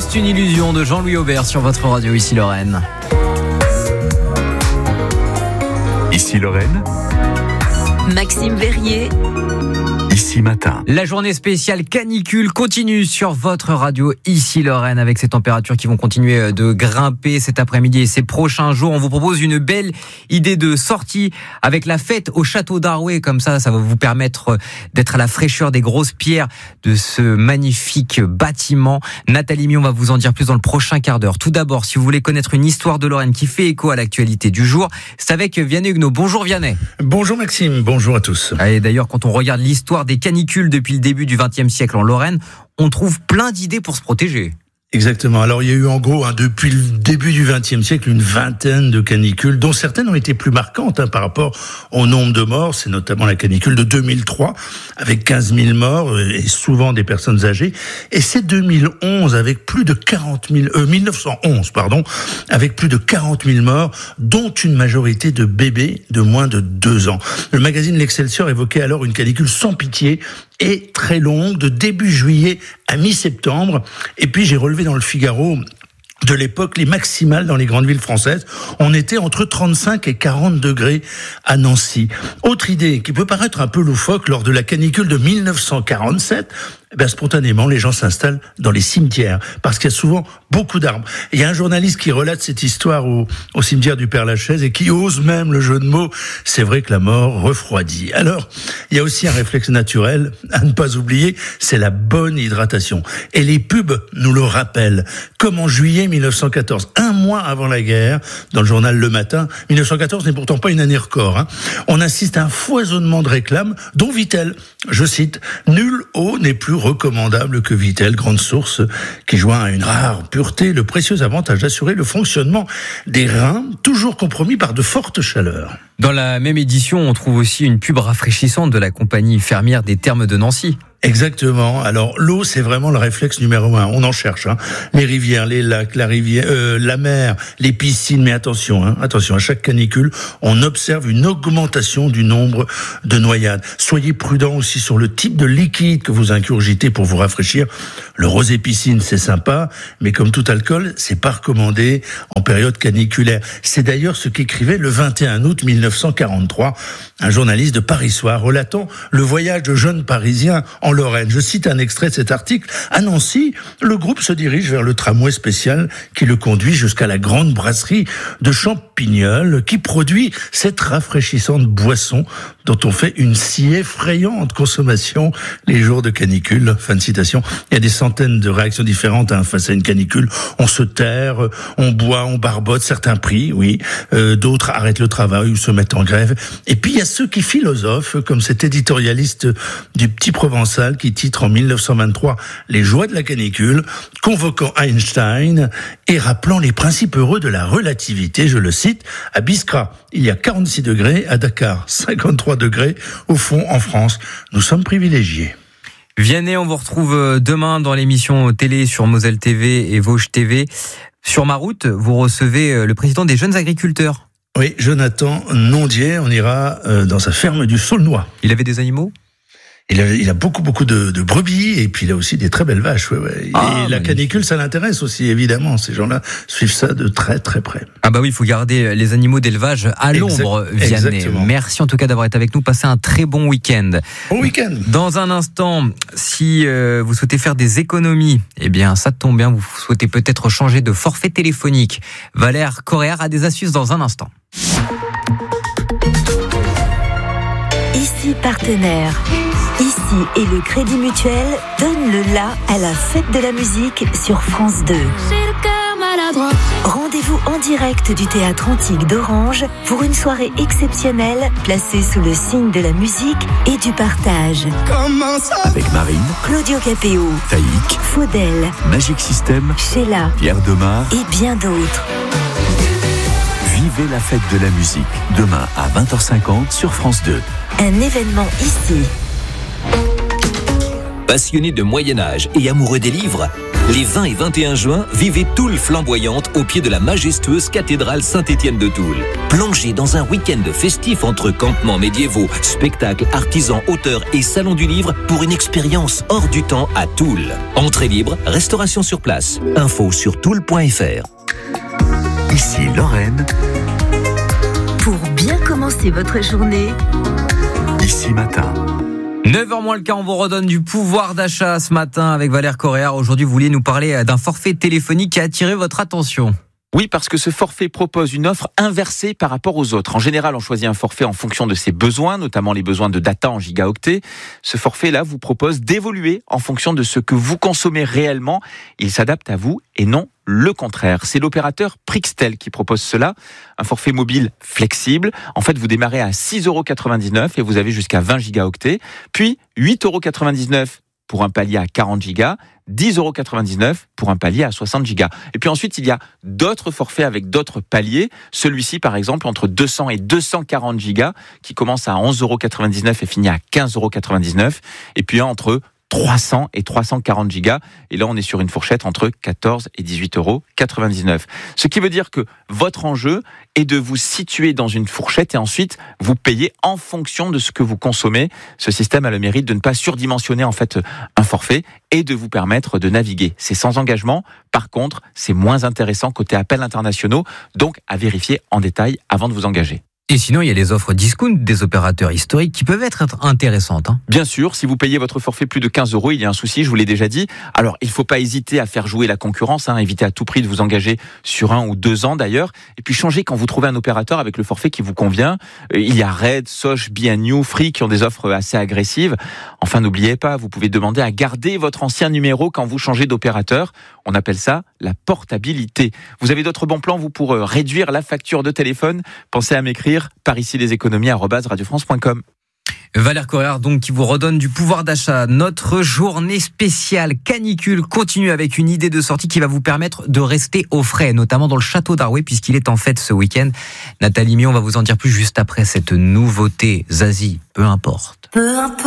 Juste une illusion de Jean-Louis Aubert sur votre radio, ici Lorraine. Ici Lorraine, Maxime Verrier. Ici Matin. La journée spéciale canicule continue sur votre radio, ici Lorraine, avec ces températures qui vont continuer de grimper cet après-midi et ces prochains jours. On vous propose une belle idée de sortie avec la fête au château d'Arouet. Comme ça va vous permettre d'être à la fraîcheur des grosses pierres de ce magnifique bâtiment. Nathalie Mion va vous en dire plus dans le prochain quart d'heure. Tout d'abord, si vous voulez connaître une histoire de Lorraine qui fait écho à l'actualité du jour, c'est avec Vianney Huguenot. Bonjour Vianney. Bonjour Maxime, bonjour à tous. Et d'ailleurs, quand on regarde l'histoire des canicules depuis le début du XXe siècle en Lorraine, on trouve plein d'idées pour se protéger. Exactement. Alors, il y a eu en gros, depuis le début du XXe siècle, une vingtaine de canicules, dont certaines ont été plus marquantes par rapport au nombre de morts. C'est notamment la canicule de 2003, avec 15 000 morts, et souvent des personnes âgées. Et c'est 2011, avec plus de 1911, avec plus de 40 000 morts, dont une majorité de bébés de moins de 2 ans. Le magazine L'Excelsior évoquait alors une canicule sans pitié et très longue, de début juillet à mi-septembre. Et puis j'ai relevé dans le Figaro de l'époque les maximales dans les grandes villes françaises. On était entre 35 et 40 degrés à Nancy. Autre idée qui peut paraître un peu loufoque, lors de la canicule de 1947, spontanément, les gens s'installent dans les cimetières, parce qu'il y a souvent beaucoup d'arbres. Il y a un journaliste qui relate cette histoire au cimetière du Père-Lachaise et qui ose même le jeu de mots. C'est vrai que la mort refroidit. Alors, il y a aussi un réflexe naturel à ne pas oublier, c'est la bonne hydratation. Et les pubs nous le rappellent. Comme en juillet 1914, un mois avant la guerre, dans le journal Le Matin, 1914 n'est pourtant pas une année record. On assiste à un foisonnement de réclames, dont Vittel. Je cite, « Nulle eau n'est plus recommandable que Vittel, grande source qui joint à une rare pureté le précieux avantage d'assurer le fonctionnement des reins, toujours compromis par de fortes chaleurs. » Dans la même édition, on trouve aussi une pub rafraîchissante de la compagnie fermière des Thermes de Nancy. Exactement. Alors l'eau, c'est vraiment le réflexe numéro 1. On en cherche. Les rivières, les lacs, la mer, les piscines. Mais attention, attention. À chaque canicule, on observe une augmentation du nombre de noyades. Soyez prudents aussi sur le type de liquide que vous ingurgitez pour vous rafraîchir. Le rosé piscine, c'est sympa, mais comme tout alcool, c'est pas recommandé en période caniculaire. C'est d'ailleurs ce qu'écrivait le 21 août 1943 un journaliste de Paris Soir relatant le voyage de jeunes Parisiens en Lorraine. Je cite un extrait de cet article. À Nancy, le groupe se dirige vers le tramway spécial qui le conduit jusqu'à la grande brasserie de Champignol qui produit cette rafraîchissante boisson dont on fait une si effrayante consommation les jours de canicule. Fin de citation. Il y a des centaines de réactions différentes face à une canicule. On se terre, on boit, on barbote, certains prient, oui. D'autres arrêtent le travail ou se mettent en grève. Et puis il y a ceux qui philosophent, comme cet éditorialiste du Petit Provençal qui titre en 1923 « Les joies de la canicule », convoquant Einstein et rappelant les principes heureux de la relativité. Je le cite, « À Biskra, il y a 46 degrés, à Dakar, 53 degrés. Au fond, en France, nous sommes privilégiés. » Vianney, on vous retrouve demain dans l'émission télé sur Moselle TV et Vosges TV. Sur ma route, vous recevez le président des jeunes agriculteurs. Oui, Jonathan Nondier, on ira dans sa ferme du Saulnois. Il avait des animaux ? Il a beaucoup de brebis et puis il a aussi des très belles vaches. Ouais. Et la canicule, ça l'intéresse aussi, évidemment. Ces gens-là suivent ça de très très près. Ah bah oui, il faut garder les animaux d'élevage à l'ombre, Vianney. Exactement. Merci en tout cas d'avoir été avec nous. Passez un très bon week-end. Bon week-end. Dans un instant, si vous souhaitez faire des économies, eh bien ça tombe bien, vous souhaitez peut-être changer de forfait téléphonique. Valère Correa a des astuces dans un instant. Ici partenaire. Ici et le Crédit Mutuel donne le la à la fête de la musique sur France 2. Rendez-vous en direct du Théâtre Antique d'Orange pour une soirée exceptionnelle placée sous le signe de la musique et du partage. Avec Marine, Claudio Capéo, Taïk, Faudel, Magic System, Sheila Pierre Demar et bien d'autres. Vivez la fête de la musique demain à 20h50 sur France 2. Un événement ici. Passionnés de Moyen-Âge et amoureux des livres, les 20 et 21 juin, vivez Toul flamboyante au pied de la majestueuse cathédrale Saint-Étienne de Toul. Plongez dans un week-end festif entre campements médiévaux, spectacles, artisans, auteurs et salons du livre pour une expérience hors du temps à Toul. Entrée libre, restauration sur place. Info sur toul.fr. Ici Lorraine. Pour bien commencer votre journée, Ici Matin. 9h moins le quart, on vous redonne du pouvoir d'achat ce matin avec Valère Correa. Aujourd'hui, vous vouliez nous parler d'un forfait téléphonique qui a attiré votre attention. Oui, parce que ce forfait propose une offre inversée par rapport aux autres. En général, on choisit un forfait en fonction de ses besoins, notamment les besoins de data en gigaoctets. Ce forfait-là vous propose d'évoluer en fonction de ce que vous consommez réellement. Il s'adapte à vous et non le contraire. C'est l'opérateur Prixtel qui propose cela. Un forfait mobile flexible. En fait, vous démarrez à 6,99 € et vous avez jusqu'à 20 gigaoctets. Puis 8,99 € pour un palier à 40 gigas, 10,99 € pour un palier à 60 gigas. Et puis ensuite, il y a d'autres forfaits avec d'autres paliers. Celui-ci, par exemple, entre 200 et 240 gigas, qui commence à 11,99 € et finit à 15,99 €. Et puis entre 300 et 340 gigas. Et là, on est sur une fourchette entre 14 et 18,99 €. Ce qui veut dire que votre enjeu est de vous situer dans une fourchette et ensuite vous payez en fonction de ce que vous consommez. Ce système a le mérite de ne pas surdimensionner en fait un forfait et de vous permettre de naviguer. C'est sans engagement. Par contre, c'est moins intéressant côté appels internationaux. Donc, à vérifier en détail avant de vous engager. Et sinon, il y a les offres discount des opérateurs historiques qui peuvent être intéressantes. Bien sûr, si vous payez votre forfait plus de 15 €, il y a un souci, je vous l'ai déjà dit. Alors, il ne faut pas hésiter à faire jouer la concurrence, évitez à tout prix de vous engager sur 1 ou 2 ans d'ailleurs. Et puis, changez quand vous trouvez un opérateur avec le forfait qui vous convient. Il y a Red, Sosh, B&You, Free qui ont des offres assez agressives. Enfin, n'oubliez pas, vous pouvez demander à garder votre ancien numéro quand vous changez d'opérateur. On appelle ça la portabilité. Vous avez d'autres bons plans, vous, pour réduire la facture de téléphone? Pensez à m'écrire par ici les économies @radiofrance.com. Valère Correa, donc, qui vous redonne du pouvoir d'achat. Notre journée spéciale canicule continue avec une idée de sortie qui va vous permettre de rester au frais, notamment dans le château d'Arrouet, puisqu'il est en fête ce week-end. Nathalie Mion va vous en dire plus juste après cette nouveauté. Zazie, peu importe. peu importe.